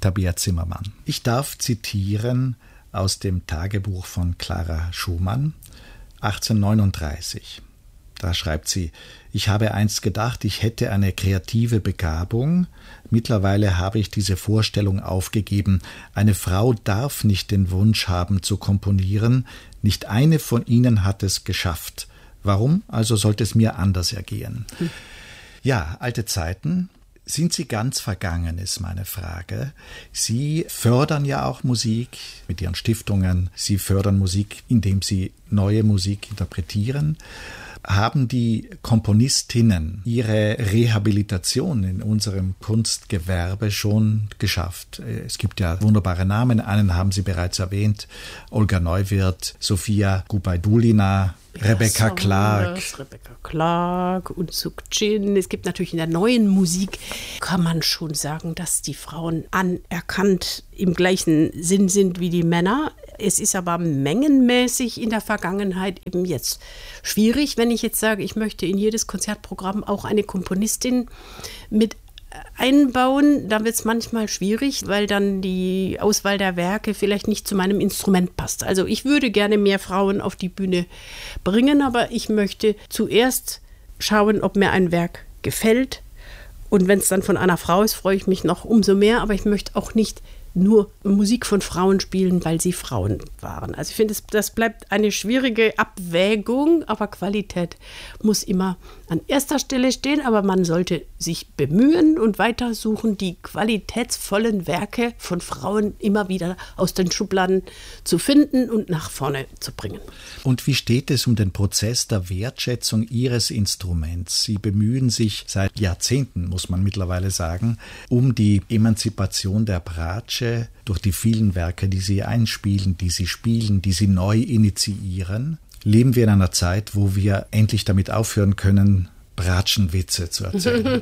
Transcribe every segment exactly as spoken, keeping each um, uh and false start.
Tabea Zimmermann. Ich darf zitieren aus dem Tagebuch von Clara Schumann, achtzehnhundertneununddreißig. Da schreibt sie: Ich habe einst gedacht, ich hätte eine kreative Begabung. Mittlerweile habe ich diese Vorstellung aufgegeben. Eine Frau darf nicht den Wunsch haben zu komponieren. Nicht eine von ihnen hat es geschafft. Warum also sollte es mir anders ergehen? Hm. Ja, alte Zeiten. Sind sie ganz vergangen, ist meine Frage. Sie fördern ja auch Musik mit ihren Stiftungen. Sie fördern Musik, indem sie neue Musik interpretieren. Haben die Komponistinnen ihre Rehabilitation in unserem Kunstgewerbe schon geschafft? Es gibt ja wunderbare Namen. Einen haben Sie bereits erwähnt: Olga Neuwirth, Sofia Gubaidulina, Rebecca Clark. Rebecca Clark und Suk-Jin. Es gibt natürlich in der neuen Musik, kann man schon sagen, dass die Frauen anerkannt im gleichen Sinn sind wie die Männer. Es ist aber mengenmäßig in der Vergangenheit eben jetzt schwierig, wenn ich jetzt sage, ich möchte in jedes Konzertprogramm auch eine Komponistin mit einbauen. Da wird es manchmal schwierig, weil dann die Auswahl der Werke vielleicht nicht zu meinem Instrument passt. Also ich würde gerne mehr Frauen auf die Bühne bringen, aber ich möchte zuerst schauen, ob mir ein Werk gefällt. Und wenn es dann von einer Frau ist, freue ich mich noch umso mehr, aber ich möchte auch nicht nur Musik von Frauen spielen, weil sie Frauen waren. Also ich finde, das, das bleibt eine schwierige Abwägung, aber Qualität muss immer an erster Stelle stehen, aber man sollte sich bemühen und weitersuchen, die qualitätsvollen Werke von Frauen immer wieder aus den Schubladen zu finden und nach vorne zu bringen. Und wie steht es um den Prozess der Wertschätzung Ihres Instruments? Sie bemühen sich seit Jahrzehnten, muss man mittlerweile sagen, um die Emanzipation der Bratsche durch die vielen Werke, die Sie einspielen, die Sie spielen, die Sie neu initiieren. Leben wir in einer Zeit, wo wir endlich damit aufhören können, Bratschenwitze zu erzählen?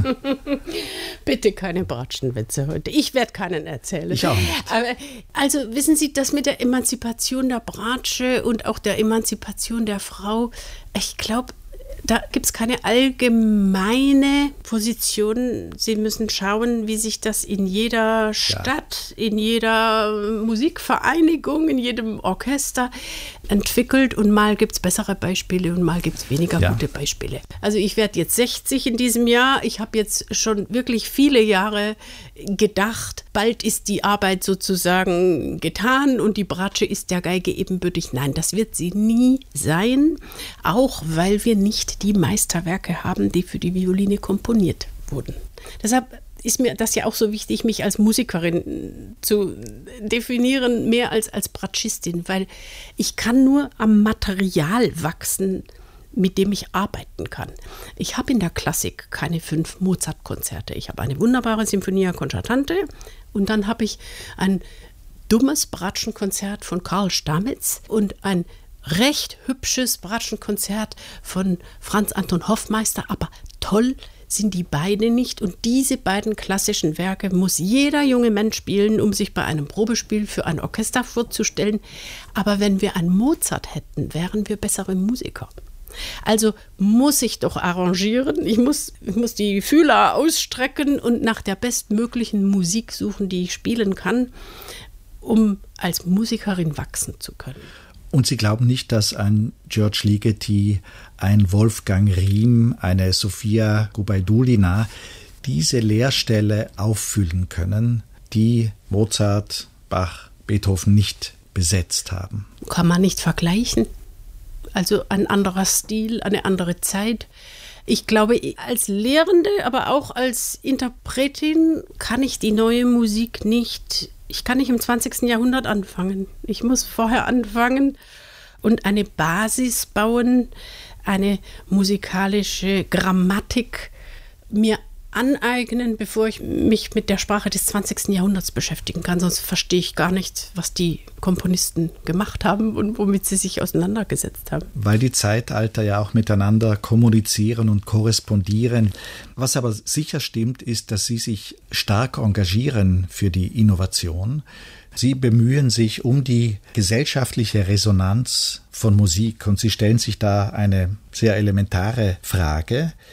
Bitte keine Bratschenwitze heute. Ich werde keinen erzählen. Ich auch nicht. Aber, also wissen Sie, das mit der Emanzipation der Bratsche und auch der Emanzipation der Frau, ich glaube, da gibt es keine allgemeine Position. Sie müssen schauen, wie sich das in jeder Stadt, ja. in jeder Musikvereinigung, in jedem Orchester entwickelt. Und mal gibt es bessere Beispiele und mal gibt es weniger ja. gute Beispiele. Also ich werde jetzt sechzig in diesem Jahr. Ich habe jetzt schon wirklich viele Jahre gedacht, bald ist die Arbeit sozusagen getan und die Bratsche ist der Geige ebenbürtig. Nein, das wird sie nie sein, auch weil wir nicht die Meisterwerke haben, die für die Violine komponiert wurden. Deshalb ist mir das ja auch so wichtig, mich als Musikerin zu definieren, mehr als als Bratschistin, weil ich kann nur am Material wachsen, mit dem ich arbeiten kann. Ich habe in der Klassik keine fünf Mozart-Konzerte. Ich habe eine wunderbare Sinfonia Concertante und dann habe ich ein dummes Bratschenkonzert von Karl Stamitz und ein recht hübsches Bratschenkonzert von Franz Anton Hoffmeister, aber toll sind die beiden nicht. Und diese beiden klassischen Werke muss jeder junge Mensch spielen, um sich bei einem Probespiel für ein Orchester vorzustellen. Aber wenn wir einen Mozart hätten, wären wir bessere Musiker. Also muss ich doch arrangieren, ich muss, ich muss die Fühler ausstrecken und nach der bestmöglichen Musik suchen, die ich spielen kann, um als Musikerin wachsen zu können. Und Sie glauben nicht, dass ein George Ligeti, ein Wolfgang Riem, eine Sofia Gubaidulina diese Leerstelle auffüllen können, die Mozart, Bach, Beethoven nicht besetzt haben? Kann man nicht vergleichen. Also ein anderer Stil, eine andere Zeit. Ich glaube, als Lehrende, aber auch als Interpretin kann ich die neue Musik nicht, ich kann nicht im zwanzigsten Jahrhundert anfangen. Ich muss vorher anfangen und eine Basis bauen, eine musikalische Grammatik mir aneignen, bevor ich mich mit der Sprache des zwanzigsten Jahrhunderts beschäftigen kann. Sonst verstehe ich gar nicht, was die Komponisten gemacht haben und womit sie sich auseinandergesetzt haben. Weil die Zeitalter ja auch miteinander kommunizieren und korrespondieren. Was aber sicher stimmt, ist, dass Sie sich stark engagieren für die Innovation. Sie bemühen sich um die gesellschaftliche Resonanz von Musik und Sie stellen sich da eine sehr elementare Frage.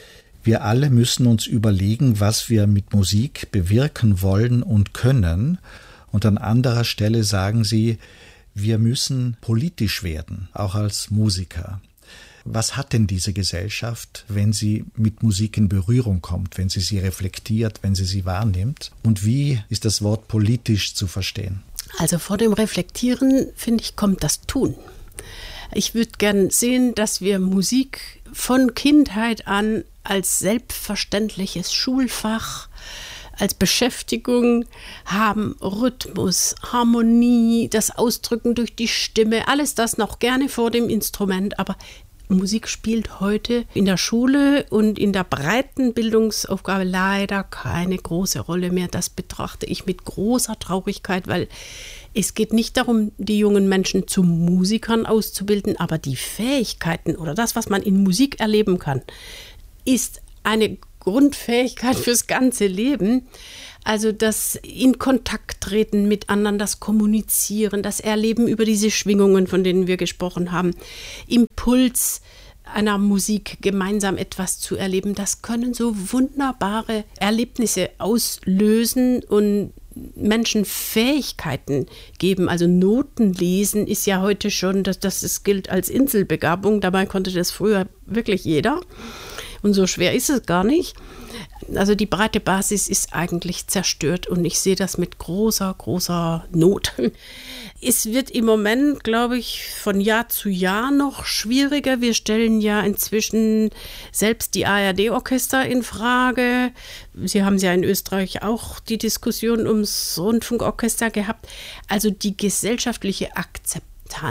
Wir alle müssen uns überlegen, was wir mit Musik bewirken wollen und können. Und an anderer Stelle sagen Sie, wir müssen politisch werden, auch als Musiker. Was hat denn diese Gesellschaft, wenn sie mit Musik in Berührung kommt, wenn sie sie reflektiert, wenn sie sie wahrnimmt? Und wie ist das Wort politisch zu verstehen? Also vor dem Reflektieren, finde ich, kommt das Tun. Ich würde gern sehen, dass wir Musik von Kindheit an als selbstverständliches Schulfach, als Beschäftigung haben, Rhythmus, Harmonie, das Ausdrücken durch die Stimme, alles das noch gerne vor dem Instrument, aber Musik spielt heute in der Schule und in der breiten Bildungsaufgabe leider keine große Rolle mehr. Das betrachte ich mit großer Traurigkeit, weil es geht nicht darum, die jungen Menschen zu Musikern auszubilden, aber die Fähigkeiten oder das, was man in Musik erleben kann, ist eine Grundfähigkeit fürs ganze Leben. Also das in Kontakt treten mit anderen, das Kommunizieren, das Erleben über diese Schwingungen, von denen wir gesprochen haben, Impuls einer Musik, gemeinsam etwas zu erleben, das können so wunderbare Erlebnisse auslösen und Menschen Fähigkeiten geben. Also Notenlesen ist ja heute schon, das, das, das gilt als Inselbegabung, dabei konnte das früher wirklich jeder. Und so schwer ist es gar nicht. Also die breite Basis ist eigentlich zerstört und ich sehe das mit großer, großer Not. Es wird im Moment, glaube ich, von Jahr zu Jahr noch schwieriger. Wir stellen ja inzwischen selbst die A R D-Orchester in Frage. Sie haben ja in Österreich auch die Diskussion ums Rundfunkorchester gehabt. Also die gesellschaftliche Akzeptanz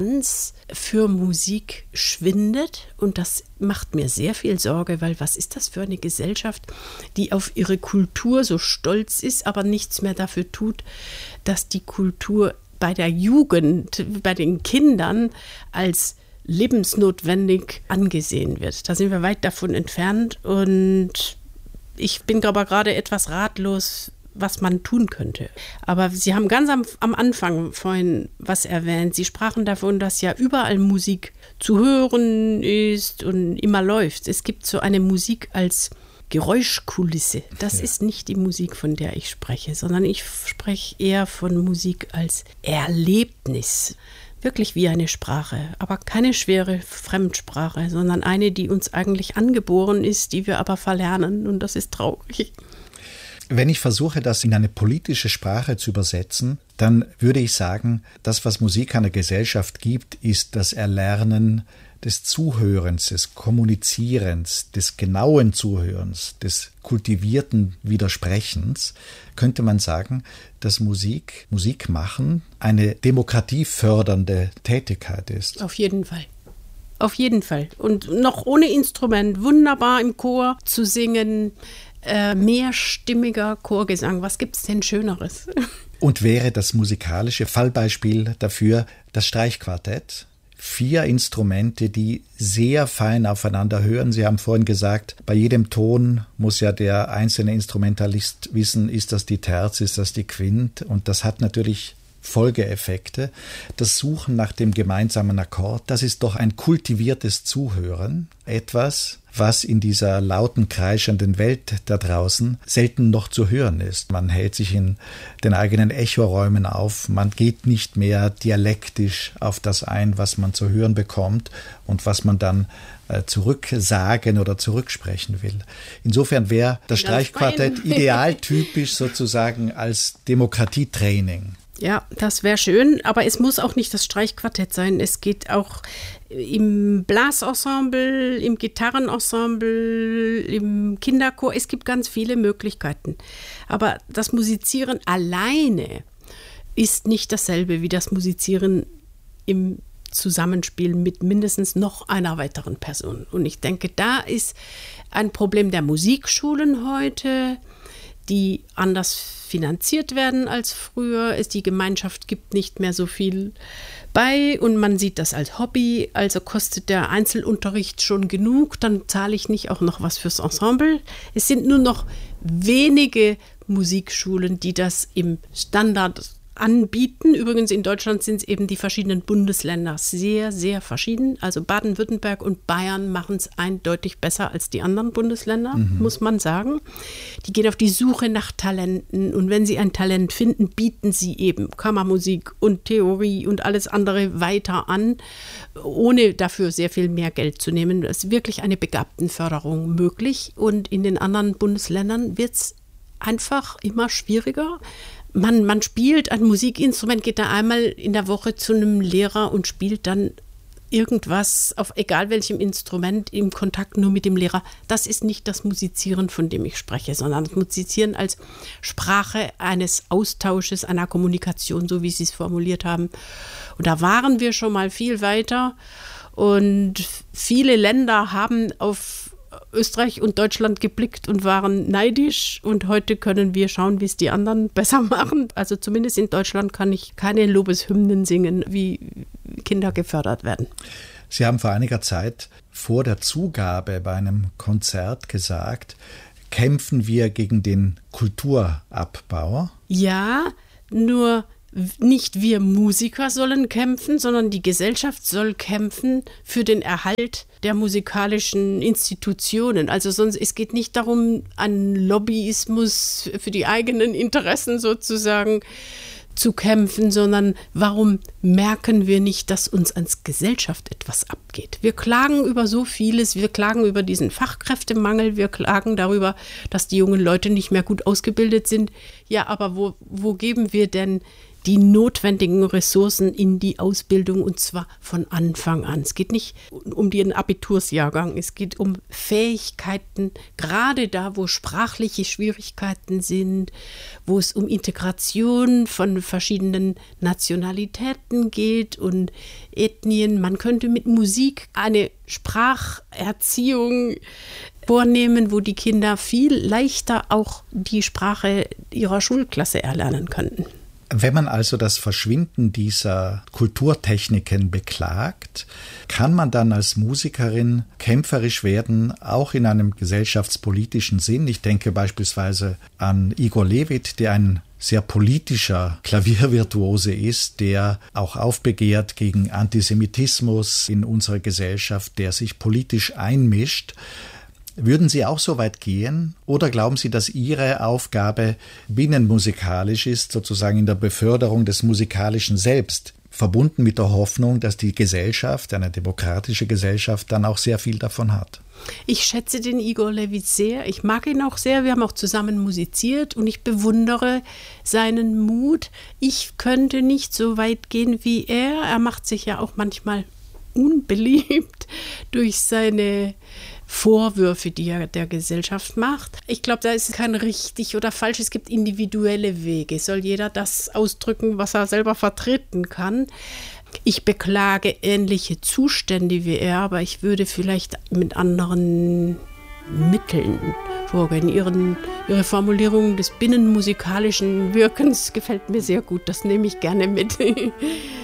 für Musik schwindet und das macht mir sehr viel Sorge, weil was ist das für eine Gesellschaft, die auf ihre Kultur so stolz ist, aber nichts mehr dafür tut, dass die Kultur bei der Jugend, bei den Kindern als lebensnotwendig angesehen wird. Da sind wir weit davon entfernt und ich bin aber gerade etwas ratlos, was man tun könnte. Aber Sie haben ganz am, am Anfang vorhin was erwähnt. Sie sprachen davon, dass ja überall Musik zu hören ist und immer läuft. Es gibt so eine Musik als Geräuschkulisse. Das ja. ist nicht die Musik, von der ich spreche, sondern ich spreche eher von Musik als Erlebnis. Wirklich wie eine Sprache, aber keine schwere Fremdsprache, sondern eine, die uns eigentlich angeboren ist, die wir aber verlernen und das ist traurig. Wenn ich versuche, das in eine politische Sprache zu übersetzen, dann würde ich sagen, das, was Musik einer Gesellschaft gibt, ist das Erlernen des Zuhörens, des Kommunizierens, des genauen Zuhörens, des kultivierten Widersprechens. Könnte man sagen, dass Musik, Musik machen, eine demokratiefördernde Tätigkeit ist. Auf jeden Fall. Auf jeden Fall. Und noch ohne Instrument, wunderbar im Chor zu singen, Äh, mehrstimmiger Chorgesang. Was gibt es denn Schöneres? Und wäre das musikalische Fallbeispiel dafür das Streichquartett? Vier Instrumente, die sehr fein aufeinander hören. Sie haben vorhin gesagt, bei jedem Ton muss ja der einzelne Instrumentalist wissen, ist das die Terz, ist das die Quint? Und das hat natürlich Folgeeffekte. Das Suchen nach dem gemeinsamen Akkord, das ist doch ein kultiviertes Zuhören. Etwas, was in dieser lauten, kreischenden Welt da draußen selten noch zu hören ist. Man hält sich in den eigenen Echoräumen auf, man geht nicht mehr dialektisch auf das ein, was man zu hören bekommt und was man dann äh, zurücksagen oder zurücksprechen will. Insofern wäre das Streichquartett idealtypisch sozusagen als Demokratietraining. Ja, das wäre schön, aber es muss auch nicht das Streichquartett sein. Es geht auch im Blasensemble, im Gitarrenensemble, im Kinderchor. Es gibt ganz viele Möglichkeiten. Aber das Musizieren alleine ist nicht dasselbe wie das Musizieren im Zusammenspiel mit mindestens noch einer weiteren Person. Und ich denke, da ist ein Problem der Musikschulen heute, die anders finanziert werden als früher. Es, die Gemeinschaft gibt nicht mehr so viel bei und man sieht das als Hobby. Also kostet der Einzelunterricht schon genug, dann zahle ich nicht auch noch was fürs Ensemble. Es sind nur noch wenige Musikschulen, die das im Standard anbieten. Übrigens in Deutschland sind es eben die verschiedenen Bundesländer sehr, sehr verschieden. Also Baden-Württemberg und Bayern machen es eindeutig besser als die anderen Bundesländer, mhm. muss man sagen. Die gehen auf die Suche nach Talenten und wenn sie ein Talent finden, bieten sie eben Kammermusik und Theorie und alles andere weiter an, ohne dafür sehr viel mehr Geld zu nehmen. Es ist wirklich eine Begabtenförderung möglich und in den anderen Bundesländern wird es einfach immer schwieriger. Man, man spielt ein Musikinstrument, geht da einmal in der Woche zu einem Lehrer und spielt dann irgendwas auf egal welchem Instrument im Kontakt nur mit dem Lehrer. Das ist nicht das Musizieren, von dem ich spreche, sondern das Musizieren als Sprache eines Austausches, einer Kommunikation, so wie Sie es formuliert haben. Und da waren wir schon mal viel weiter und viele Länder haben auf Österreich und Deutschland geblickt und waren neidisch und heute können wir schauen, wie es die anderen besser machen. Also zumindest in Deutschland kann ich keine Lobeshymnen singen, wie Kinder gefördert werden. Sie haben vor einiger Zeit vor der Zugabe bei einem Konzert gesagt, kämpfen wir gegen den Kulturabbau? Ja, nur nicht wir Musiker sollen kämpfen, sondern die Gesellschaft soll kämpfen für den Erhalt der musikalischen Institutionen. Also sonst, es geht nicht darum, an Lobbyismus für die eigenen Interessen sozusagen zu kämpfen, sondern warum merken wir nicht, dass uns als Gesellschaft etwas abgeht? Wir klagen über so vieles, wir klagen über diesen Fachkräftemangel, wir klagen darüber, dass die jungen Leute nicht mehr gut ausgebildet sind. Ja, aber wo, wo geben wir denn die notwendigen Ressourcen in die Ausbildung und zwar von Anfang an. Es geht nicht um den Abitursjahrgang, es geht um Fähigkeiten, gerade da, wo sprachliche Schwierigkeiten sind, wo es um Integration von verschiedenen Nationalitäten geht und Ethnien. Man könnte mit Musik eine Spracherziehung vornehmen, wo die Kinder viel leichter auch die Sprache ihrer Schulklasse erlernen könnten. Wenn man also das Verschwinden dieser Kulturtechniken beklagt, kann man dann als Musikerin kämpferisch werden, auch in einem gesellschaftspolitischen Sinn. Ich denke beispielsweise an Igor Levit, der ein sehr politischer Klaviervirtuose ist, der auch aufbegehrt gegen Antisemitismus in unserer Gesellschaft, der sich politisch einmischt. Würden Sie auch so weit gehen oder glauben Sie, dass Ihre Aufgabe binnenmusikalisch ist, sozusagen in der Beförderung des Musikalischen selbst, verbunden mit der Hoffnung, dass die Gesellschaft, eine demokratische Gesellschaft, dann auch sehr viel davon hat? Ich schätze den Igor Levit sehr, ich mag ihn auch sehr, wir haben auch zusammen musiziert und ich bewundere seinen Mut. Ich könnte nicht so weit gehen wie er, er macht sich ja auch manchmal unbeliebt durch seine Vorwürfe, die er der Gesellschaft macht. Ich glaube, da ist kein richtig oder falsch. Es gibt individuelle Wege. Soll jeder das ausdrücken, was er selber vertreten kann. Ich beklage ähnliche Zustände wie er, aber ich würde vielleicht mit anderen Mitteln vorgehen. Ihren, ihre Formulierung des binnenmusikalischen Wirkens gefällt mir sehr gut. Das nehme ich gerne mit.